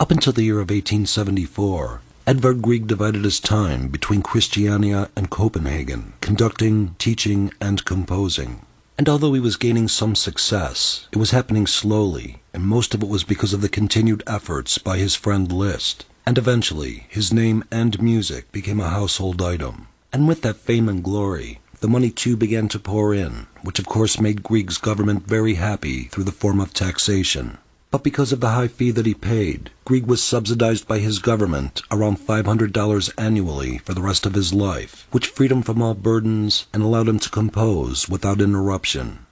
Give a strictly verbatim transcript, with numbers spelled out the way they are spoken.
Up until the year of eighteen seventy-four, Edvard Grieg divided his time between Christiania and Copenhagen, conducting, teaching, and composing. And although he was gaining some success, it was happening slowly, and most of it was because of the continued efforts by his friend Liszt. And eventually, his name and music became a household item. And with that fame and glory, the money too began to pour in, which of course made Grieg's government very happy through the form of taxation. But because of the high fee that he paid, Grieg was subsidized by his government around five hundred dollars annually for the rest of his life, which freed him from all burdens and allowed him to compose without interruption.